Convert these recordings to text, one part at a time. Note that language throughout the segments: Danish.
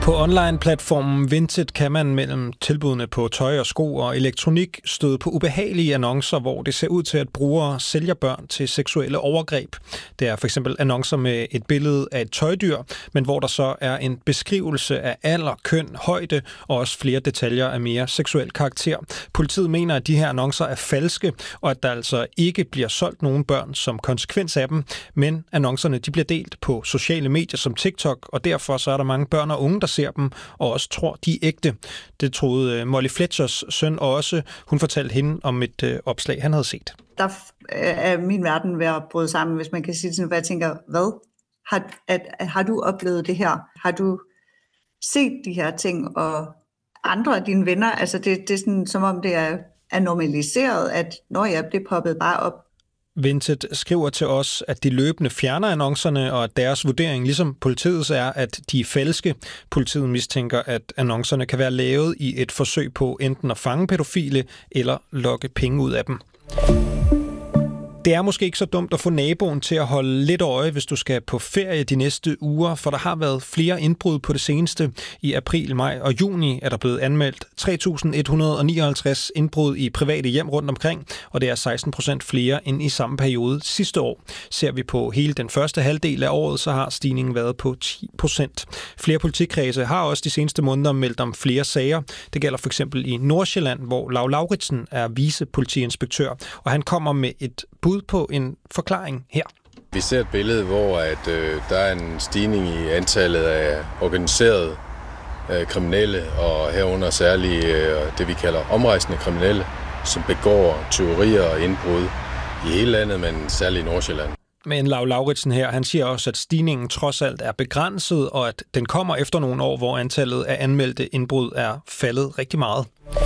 På online-platformen Vinted kan man mellem tilbudene på tøj og sko og elektronik støde på ubehagelige annoncer, hvor det ser ud til, at brugere sælger børn til seksuelle overgreb. Det er for eksempel annoncer med et billede af et tøjdyr, men hvor der så er en beskrivelse af alder, køn, højde og også flere detaljer af mere seksuel karakter. Politiet mener, at de her annoncer er falske, og at der altså ikke bliver solgt nogen børn som konsekvens af dem, men annoncerne de bliver delt på sociale medier som TikTok, og derfor så er der mange børn og unge, der ser dem og også tror, de er ægte. Det troede Molly Fletchers søn også. Hun fortalte hende om et opslag, han havde set. Der er min verden ved at bryde sammen, hvis man kan sige sådan, hvor jeg tænker, hvad? Har du oplevet det her? Har du set de her ting, og andre af dine venner? Altså det er sådan, som om det er normaliseret, at når jeg det poppet bare op. Vinted skriver til os, at de løbende fjerner annoncerne, og at deres vurdering, ligesom politiets, er, at de er falske. Politiet mistænker, at annoncerne kan være lavet i et forsøg på enten at fange pædofile eller lokke penge ud af dem. Det er måske ikke så dumt at få naboen til at holde lidt øje, hvis du skal på ferie de næste uger, for der har været flere indbrud på det seneste. I april, maj og juni er der blevet anmeldt 3.159 indbrud i private hjem rundt omkring, og det er 16% flere end i samme periode sidste år. Ser vi på hele den første halvdel af året, så har stigningen været på 10%. Flere politikredse har også de seneste måneder meldt om flere sager. Det gælder for eksempel i Nordsjælland, hvor Lau Lauritsen er vicepolitiinspektør, og han kommer med et bud på en forklaring her. Vi ser et billede, hvor der er en stigning i antallet af organiserede kriminelle, og herunder særligt det, vi kalder omrejsende kriminelle, som begår tyverier og indbrud i hele landet, men særligt i Nordsjælland. Men Lau Lauritsen her, han siger også, at stigningen trods alt er begrænset, og at den kommer efter nogle år, hvor antallet af anmeldte indbrud er faldet rigtig meget.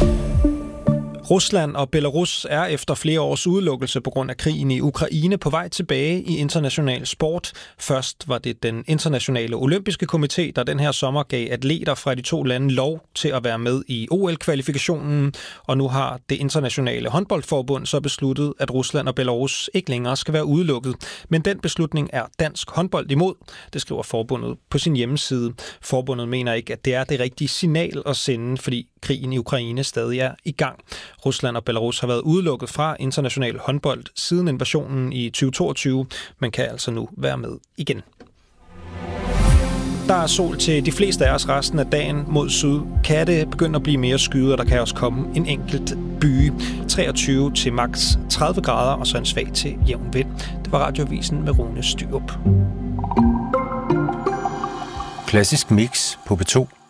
Rusland og Belarus er efter flere års udelukkelse på grund af krigen i Ukraine på vej tilbage i international sport. Først var det den internationale olympiske komité, der den her sommer gav atleter fra de to lande lov til at være med i OL-kvalifikationen, og nu har det internationale håndboldforbund så besluttet, at Rusland og Belarus ikke længere skal være udelukket. Men den beslutning er dansk håndbold imod, det skriver forbundet på sin hjemmeside. Forbundet mener ikke, at det er det rigtige signal at sende, fordi krigen i Ukraine stadig er i gang. Rusland og Belarus har været udelukket fra international håndbold siden invasionen i 2022, men kan altså nu være med igen. Der er sol til de fleste af os resten af dagen. Mod syd kan det begynde at blive mere skyet, og der kan også komme en enkelt byge. 23 til maks 30 grader, og så en svag til jævn vind. Det var Radioavisen med Rune Styrup. Klassisk mix på P2.